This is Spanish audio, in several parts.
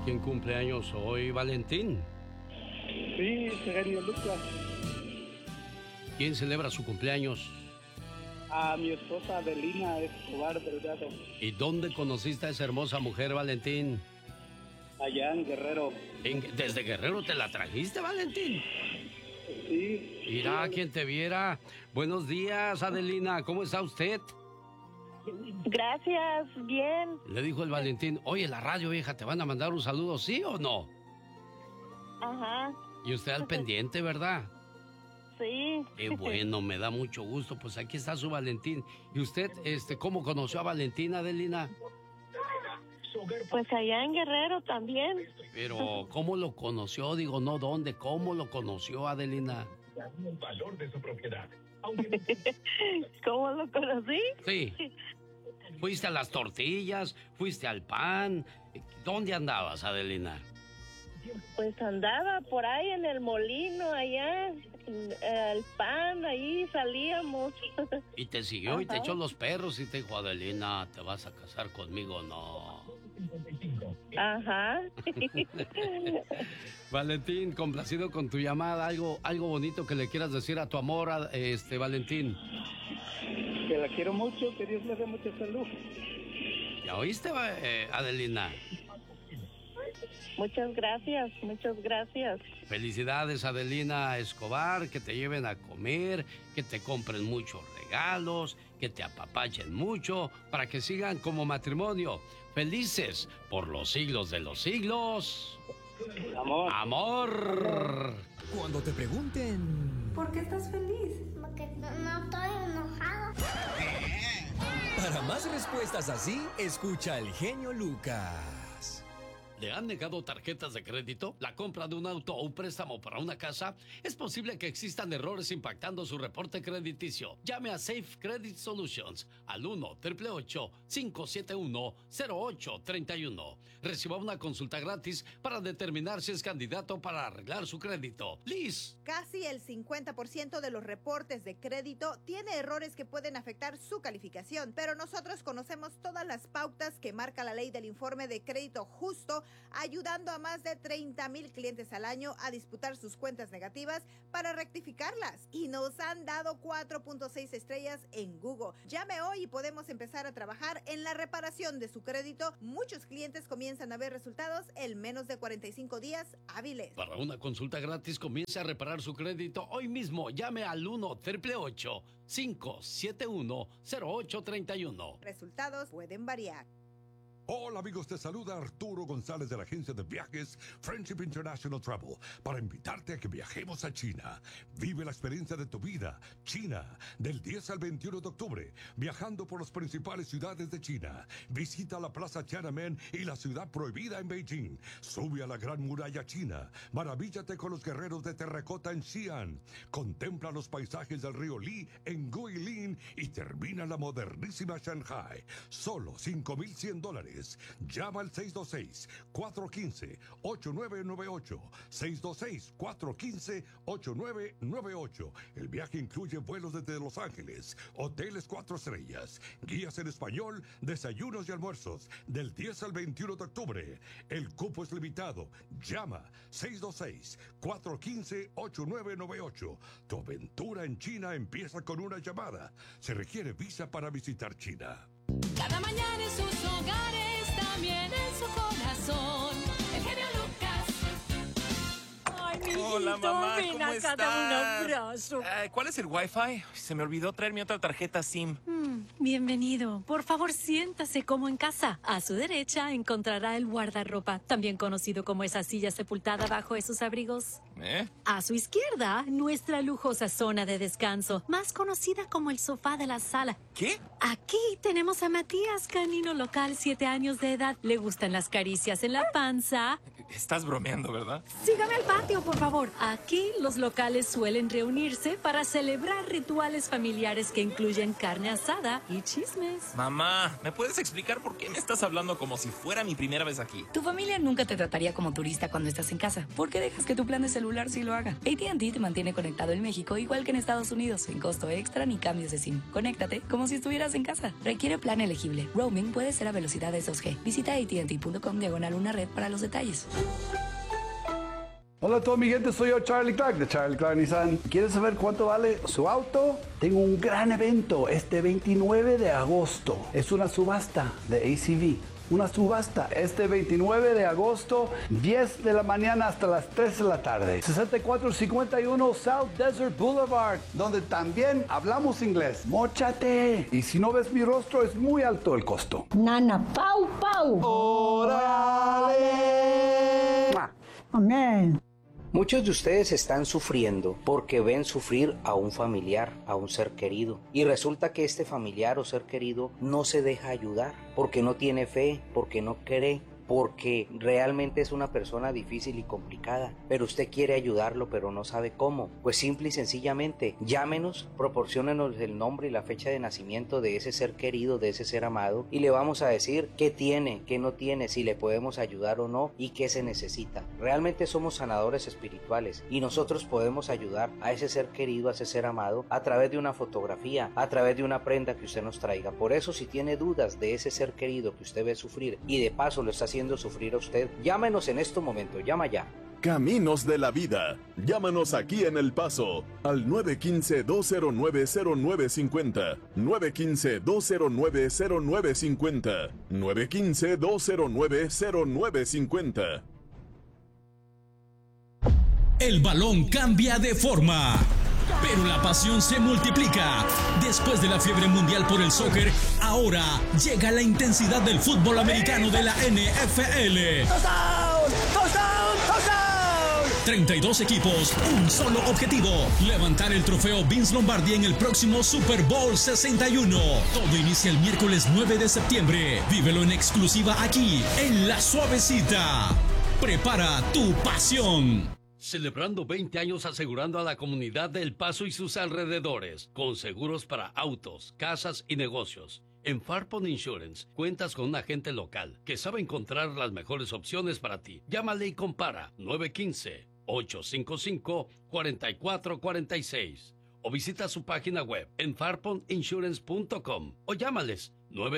¿Quién cumple años hoy, Valentín? Sí, querido Lucas. ¿Quién celebra su cumpleaños? A mi esposa Adelina Escobar Delgado. ¿Y dónde conociste a esa hermosa mujer, Valentín? Allá en Guerrero. ¿Desde Guerrero te la trajiste, Valentín? Sí. Mira, quien te viera. Buenos días, Adelina. ¿Cómo está usted? Gracias, bien. Le dijo el Valentín, oye, la radio, vieja, ¿te van a mandar un saludo, sí o no? Ajá. Y usted al pendiente, ¿verdad? Sí. Qué bueno, me da mucho gusto. Pues aquí está su Valentín. ¿Y usted, cómo conoció a Valentín, Adelina? Pues allá en Guerrero también. Pero, ¿cómo lo conoció? Digo, no, ¿dónde? ¿Cómo lo conoció, Adelina? El valor de su propiedad. ¿Cómo lo conocí? Sí. ¿Fuiste a las tortillas? ¿Fuiste al pan? ¿Dónde andabas, Adelina? Pues andaba por ahí en el molino, allá, el pan, ahí salíamos. Y te siguió. Ajá. Y te echó los perros y te dijo, Adelina, ¿te vas a casar conmigo? No. Ajá. Valentín, complacido con tu llamada. Algo bonito que le quieras decir a tu amor, Valentín. Que la quiero mucho, que Dios le dé mucha salud. ¿Ya oíste, Adelina? Muchas gracias, muchas gracias. Felicidades, Adelina Escobar, que te lleven a comer, que te compren muchos regalos, que te apapachen mucho, para que sigan como matrimonio, felices por los siglos de los siglos. Amor. Amor. Cuando te pregunten... ¿Por qué estás feliz? Porque no estoy enojado. Para más respuestas así, escucha al genio Lucas. ¿Le han negado tarjetas de crédito? ¿La compra de un auto o un préstamo para una casa? Es posible que existan errores impactando su reporte crediticio. Llame a Safe Credit Solutions al 1-888-571-0831. Reciba una consulta gratis para determinar si es candidato para arreglar su crédito. Liz. Casi el 50% de los reportes de crédito tiene errores que pueden afectar su calificación, pero nosotros conocemos todas las pautas que marca la ley del informe de crédito justo, ayudando a más de 30,000 clientes al año a disputar sus cuentas negativas para rectificarlas. Y nos han dado 4.6 estrellas en Google. Llame hoy y podemos empezar a trabajar en la reparación de su crédito. Muchos clientes comienzan a ver resultados en menos de 45 días hábiles. Para una consulta gratis, comience a reparar su crédito hoy mismo. Llame al 1-888-571-0831. Resultados pueden variar. Hola amigos, te saluda Arturo González de la agencia de viajes Friendship International Travel para invitarte a que viajemos a China. Vive la experiencia de tu vida, China, del 10 al 21 de octubre, viajando por las principales ciudades de China. Visita la Plaza Tiananmen y la Ciudad Prohibida en Beijing. Sube a la Gran Muralla China. Maravíllate con los guerreros de terracota en Xi'an. Contempla los paisajes del río Li en Guilin y termina la modernísima Shanghai. Solo $5,100. Llama al 626-415-8998. 626-415-8998. El viaje incluye vuelos desde Los Ángeles, hoteles 4 estrellas, guías en español, desayunos y almuerzos, del 10 al 21 de octubre. El cupo es limitado. Llama 626-415-8998. Tu aventura en China empieza con una llamada. Se requiere visa para visitar China. Cada mañana en sus hogares, también en su corazón. El genio Lucas. Ay, mi Hola, mamá, ven ¿cómo acá, estás? dame un abrazo. ¿Cuál es el Wi-Fi? Se me olvidó traer mi otra tarjeta SIM. Bienvenido. Por favor, siéntase como en casa. A su derecha encontrará el guardarropa, también conocido como esa silla sepultada bajo esos abrigos. A su izquierda, nuestra lujosa zona de descanso, más conocida como el sofá de la sala. ¿Qué? Aquí tenemos a Matías, canino local, 7 años de edad. Le gustan las caricias en la panza. Estás bromeando, ¿verdad? Sígame al patio, por favor. Aquí los locales suelen reunirse para celebrar rituales familiares que incluyen carne asada y chismes. Mamá, ¿me puedes explicar por qué me estás hablando como si fuera mi primera vez aquí? Tu familia nunca te trataría como turista cuando estás en casa. ¿Por qué dejas que tu plan de celular celular sí lo haga. AT&T te mantiene conectado en México igual que en Estados Unidos, sin costo extra ni cambios de SIM. Conéctate como si estuvieras en casa. Requiere plan elegible. Roaming puede ser a velocidades 2G. Visita AT&T.com/una red para los detalles. Hola a toda mi gente, soy yo, Charlie Clark de Charlie Clark Nissan. ¿Quieres saber cuánto vale su auto? Tengo un gran evento este 29 de agosto. Es una subasta de ACV. Una subasta este 29 de agosto, 10 de la mañana hasta las 3 de la tarde. 6451 South Desert Boulevard, donde también hablamos inglés. ¡Móchate! Y si no ves mi rostro, es muy alto el costo. Nana, pau, pau. ¡Órale! Amén. Muchos de ustedes están sufriendo porque ven sufrir a un familiar, a un ser querido. Y resulta que este familiar o ser querido no se deja ayudar porque no tiene fe, porque no cree, porque realmente es una persona difícil y complicada, pero usted quiere ayudarlo pero no sabe cómo. Pues simple y sencillamente, llámenos, proporciónenos el nombre y la fecha de nacimiento de ese ser querido, de ese ser amado, y le vamos a decir qué tiene, qué no tiene, si le podemos ayudar o no y qué se necesita. Realmente somos sanadores espirituales y nosotros podemos ayudar a ese ser querido, a ese ser amado, a través de una fotografía, a través de una prenda que usted nos traiga. Por eso, si tiene dudas de ese ser querido que usted ve sufrir y de paso lo está haciendo sufrir a usted, llámenos en este momento, llama ya. Caminos de la Vida. Llámanos aquí en El Paso al 915-209-0950. 915-209-0950. 915-209-0950. El balón cambia de forma, pero la pasión se multiplica. Después de la fiebre mundial por el soccer, ahora llega la intensidad del fútbol americano de la NFL. ¡Touchdown! ¡Touchdown! ¡Touchdown! 32 equipos, un solo objetivo: levantar el trofeo Vince Lombardi en el próximo Super Bowl 61. Todo inicia el miércoles 9 de septiembre. Vívelo en exclusiva aquí, en La Suavecita. Prepara tu pasión. Celebrando 20 años asegurando a la comunidad de El Paso y sus alrededores, con seguros para autos, casas y negocios. En Farpon Insurance cuentas con un agente local que sabe encontrar las mejores opciones para ti. Llámale y compara 915-855-4446 o visita su página web en farponinsurance.com o llámales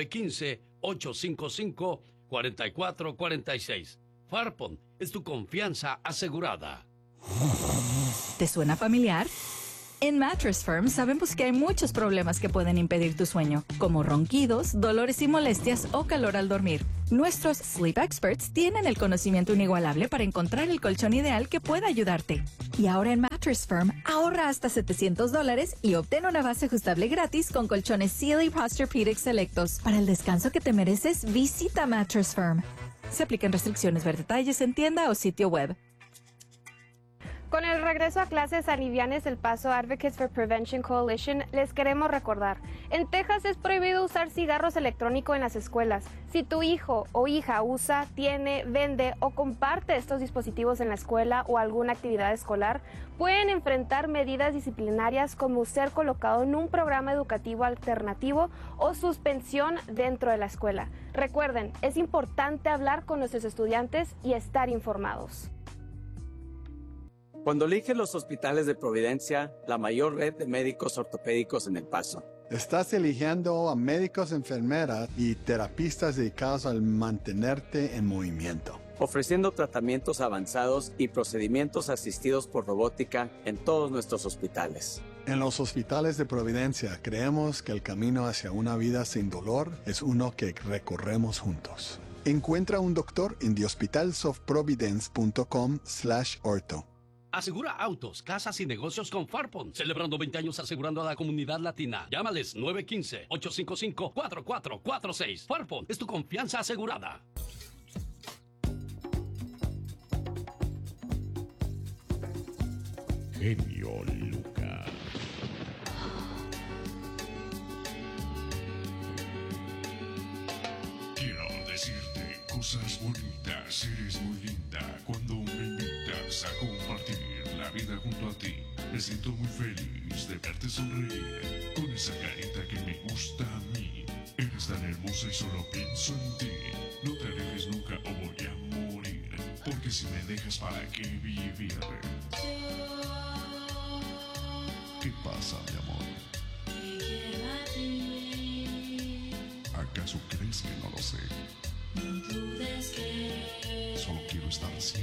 915-855-4446. Farpon es tu confianza asegurada. ¿Te suena familiar? En Mattress Firm sabemos que hay muchos problemas que pueden impedir tu sueño, como ronquidos, dolores y molestias o calor al dormir. Nuestros Sleep Experts tienen el conocimiento inigualable para encontrar el colchón ideal que pueda ayudarte. Y ahora en Mattress Firm, ahorra hasta $700 y obtén una base ajustable gratis con colchones Sealy Posturepedic selectos. Para el descanso que te mereces, visita Mattress Firm. Se aplican restricciones, ver detalles en tienda o sitio web. Con el regreso a clases Alivianes del Paso Advocates for Prevention Coalition, les queremos recordar, en Texas es prohibido usar cigarros electrónicos en las escuelas. Si tu hijo o hija usa, tiene, vende o comparte estos dispositivos en la escuela o alguna actividad escolar, pueden enfrentar medidas disciplinarias como ser colocado en un programa educativo alternativo o suspensión dentro de la escuela. Recuerden, es importante hablar con nuestros estudiantes y estar informados. Cuando eliges los hospitales de Providencia, la mayor red de médicos ortopédicos en El Paso. Estás eligiendo a médicos, enfermeras y terapistas dedicados al mantenerte en movimiento. Ofreciendo tratamientos avanzados y procedimientos asistidos por robótica en todos nuestros hospitales. En los hospitales de Providencia creemos que el camino hacia una vida sin dolor es uno que recorremos juntos. Encuentra un doctor en thehospitalsofprovidence.com/ortho. Asegura autos, casas y negocios con Farpon. Celebrando 20 años asegurando a la comunidad latina. Llámales 915-855-4446. Farpon es tu confianza asegurada. Genio Lucas. Quiero decirte cosas bonitas. Eres muy linda cuando me invitas a compartir la vida junto a ti. Me siento muy feliz de verte sonreír con esa carita que me gusta a mí. Eres tan hermosa y solo pienso en ti. No te alejes nunca o voy a morir, porque si me dejas, ¿para qué vivir? pasa, mi amor? Te quiero a ti. ¿Acaso crees que no lo sé? No dudes que Solo quiero estar siempre